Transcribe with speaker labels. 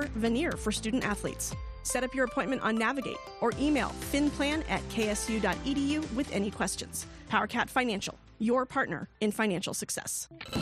Speaker 1: offer Veneer for student athletes. Set up your appointment on Navigate or email finplan@ksu.edu with any questions. PowerCat Financial, your partner in financial success.